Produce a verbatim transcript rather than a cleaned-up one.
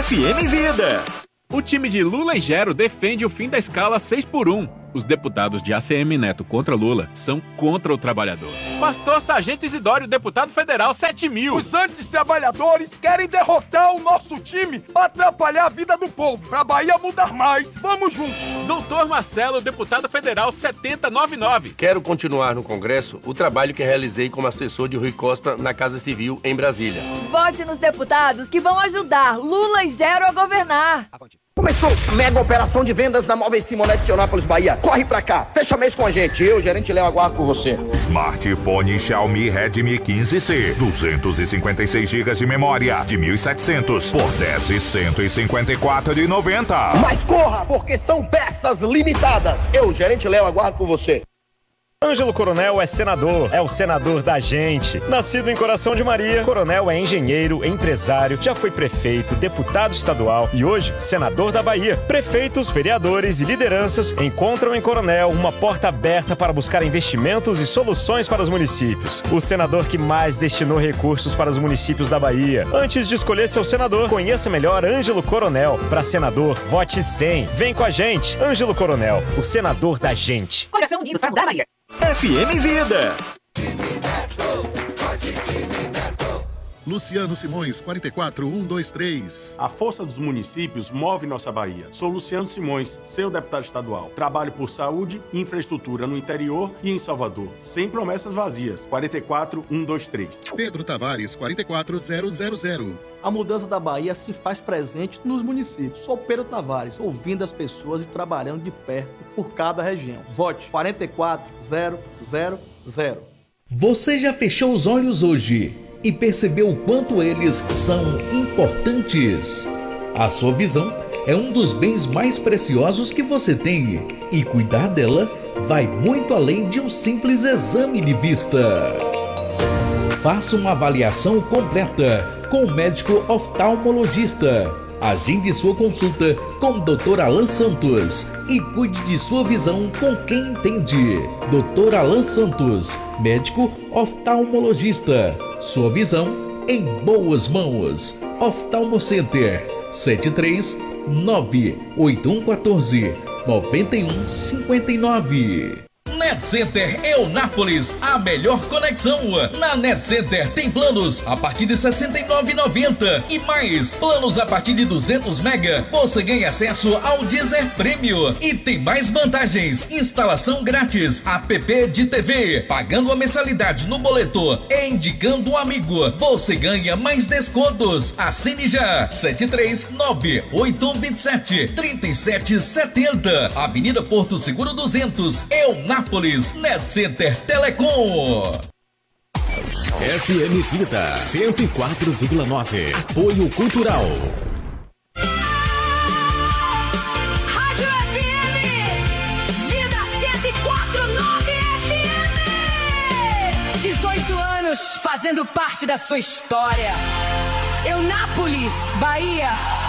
F M Vida. O time de Lula e Gero defende o fim da escala seis por um. Os deputados de A C M Neto contra Lula são contra o trabalhador. Pastor Sargento Isidório, deputado federal, sete mil. Os antes-trabalhadores querem derrotar o nosso time para atrapalhar a vida do povo. Pra Bahia mudar mais, vamos juntos. Doutor Marcelo, deputado federal, setenta e nove nove. Quero continuar no Congresso o trabalho que realizei como assessor de Rui Costa na Casa Civil em Brasília. Vote nos deputados que vão ajudar Lula e Gero a governar. Começou a mega operação de vendas da Móveis Simonete de Eunápolis, Bahia. Corre pra cá, fecha mês com a gente. Eu, gerente Léo, aguardo por você. Smartphone Xiaomi Redmi quinze C, duzentos e cinquenta e seis gigas de memória, de mil e setecentos por dez mil cento e cinquenta e quatro reais e noventa centavos. Mas corra, porque são peças limitadas. Eu, gerente Léo, aguardo por você. Ângelo Coronel é senador, é o senador da gente. Nascido em Coração de Maria, Coronel é engenheiro, empresário, já foi prefeito, deputado estadual e hoje senador da Bahia. Prefeitos, vereadores e lideranças encontram em Coronel uma porta aberta para buscar investimentos e soluções para os municípios. O senador que mais destinou recursos para os municípios da Bahia. Antes de escolher seu senador, conheça melhor Ângelo Coronel. Para senador, vote cem. Vem com a gente, Ângelo Coronel, o senador da gente. Coração Unidos para mudar a Bahia. F M Vida. Luciano Simões, quarenta e quatro, cento e vinte e três. A força dos municípios move nossa Bahia. Sou Luciano Simões, seu deputado estadual. Trabalho por saúde e infraestrutura no interior e em Salvador. Sem promessas vazias. quarenta e quatro, cento e vinte e três. Pedro Tavares, quarenta e quatro, zero zero zero. A mudança da Bahia se faz presente nos municípios. Sou Pedro Tavares, ouvindo as pessoas e trabalhando de perto por cada região. Vote quarenta e quatro, zero zero zero. Você já fechou os olhos hoje e percebeu o quanto eles são importantes? A sua visão é um dos bens mais preciosos que você tem e cuidar dela vai muito além de um simples exame de vista. Faça uma avaliação completa com o médico oftalmologista. Agende sua consulta com o doutor Alan Santos e cuide de sua visão com quem entende. doutor Alan Santos, médico oftalmologista. Sua visão em boas mãos. Oftalmo Center sete três nove oito um um quatro nove um cinco nove. Net Center Eunápolis, a melhor conexão. Na Net Center tem planos a partir de sessenta e nove reais e noventa centavos e mais planos a partir de duzentos mega. Você ganha acesso ao Deezer Premium e tem mais vantagens: instalação grátis, app de T V, pagando a mensalidade no boleto e indicando um amigo, você ganha mais descontos. Assine já. Sete três nove oito um dois sete três sete sete zero, Avenida Porto Seguro duzentos, Eunápolis. Net Center Telecom. F M Vida cento e quatro vírgula nove. Apoio Cultural. Rádio F M Vida cento e quatro vírgula nove F M. dezoito anos fazendo parte da sua história. Eunápolis, Bahia.